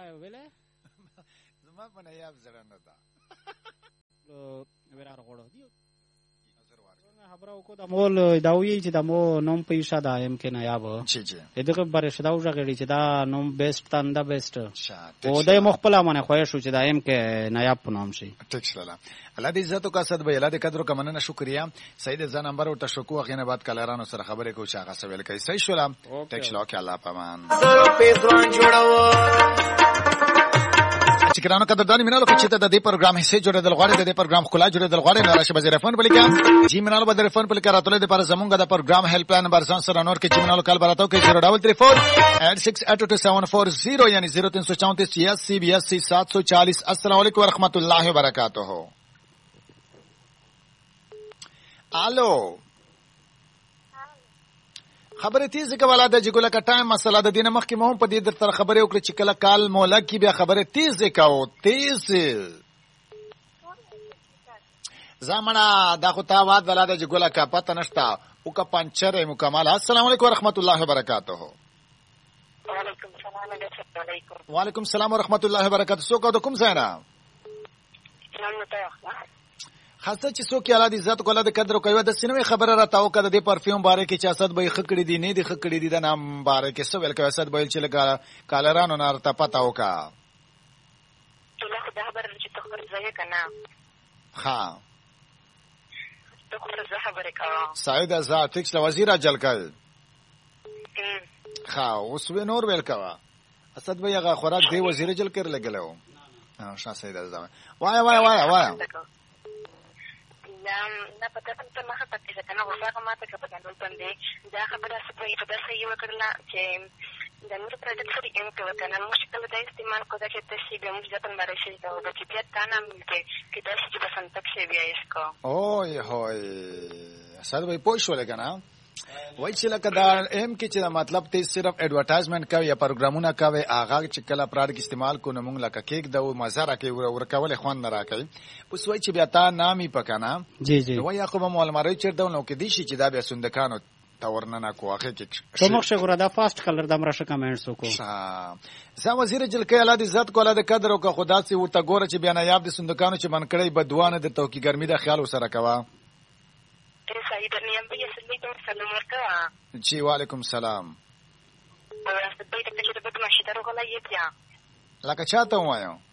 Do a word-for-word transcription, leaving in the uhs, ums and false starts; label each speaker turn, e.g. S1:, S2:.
S1: وای ویله
S2: زما په نایاب زړه نه ده
S1: لو ورار غوړو دی خبره وکړه د مول دا وی چې د مو نوم پیښه ده ام کې نایاب
S2: چی چی
S1: دغه برشه دا وژغړي چې دا نوم بیسټ تنده بیسټ
S2: شاته
S1: او د مخبل امانه خوښ شو چې دا ام کې نایاب په نوم شي
S2: ټیک شلا الله دې عزت او کاسد به الله دې قدر او مننه شکریا سید ځان نمبر او تشکو غینه بعد کلرانو سره خبرې کو چې هغه سویل کوي صحیح شلا ټیک شلا کې الله پامان چکرانو قدردانی مینالو کې چې د دې پروګرام حصے جوړېدل غواړي د دې پروګرام خلا جوړېدل غواړي نو راشه بزیر فون په لیکه جی مینالو به تلیفون په لیکه راتلې د پر زمونږ د پروګرام هیلپ لاین نمبر ځان سره نور کې چې مینالو کال براتو کې zero double three four eight six eight two seven four zero یعنی zero three four four eighty eighty seven four four zero السلام علیکم ورحمت الله وبرکاتہ الو خبره تیز کوله د جګوله کا ټایم مسله د دینه مخ کې مهم په دې در تر خبره وکړه چې کله کال مولا کې بیا خبره تیز کاو تیز زمانہ دا خو تا واد ولا د جګوله کا پته نشتا او کا پنچره مکمل السلام علیکم ورحمت الله وبرکاتہ
S3: وعلیکم السلام علیکم
S2: وعلیکم السلام ورحمت الله وبرکاتہ سو کو د کوم ځای نه خاصه چې څوک الله دې عزت کوله د قدر کوي د سینوي خبره راتاو کده د پرفیوم باره کې چې اسد به خکړې دي نه دي خکړې دي د نام باره کې څه ویل کوي اسد به چې لګا کالرانو نار ته پتاو کا
S3: ټول خبر چې تخبر ځای کنه
S2: ها
S3: تخبر زه خبره کوم
S2: سعید آزاد فکس وزیر اجل کړ ها اوس و نور ویل کوا اسد به هغه خوراک دی وزیر اجل کړ لګلو ها شاه سعید آزاد وای وای وای وای
S3: نعم نه پته ته ما خطر چې کنه وساګه ماته کې په ګندل باندې دا خبره سپوږی په داسې یو کړل چې د نور پروډکټ سره یم په کنه مشکل د استعمال کو دا چې تاسو به موږ ځپن باندې شي دا د چې بیا تا نام کې کې تاسو چې بسنت تک شي بیا یې کو
S2: اوه هوي اسد به پوه شو لګنه وای چې لکه دا اهم کې چې مطلب ته صرف ایڈورټایزمنت کوي یا پروګرامونه کوي هغه چې کله پروډکټ استعمال کو نو موږ لکه کیک د مزه راکې ورکول خوان نه راکې اوس وای چې بیا تا نامي پکنه
S1: جی جی
S2: وای خو به معلومات چیرته نو کې دي شي چې دا بیا سندکانو تورننه کوخه کې
S1: کومه شغره دا فاست کلر د مرشه کمنټس وکړو
S2: زه وزیر جل کې الله دې عزت کوله د قدر او که خدا سي ورته ګوره چې بیا نه یاب د سندکانو چې من کړي بدوانه د توکي ګرمي د خیال وسره کوا
S3: صحیح درنیم به سلام سلام ورکا
S2: جی وعلیکم السلام
S3: او راست به ته چې د بده مشترو غلا یې بیا
S2: لکه چاته وایو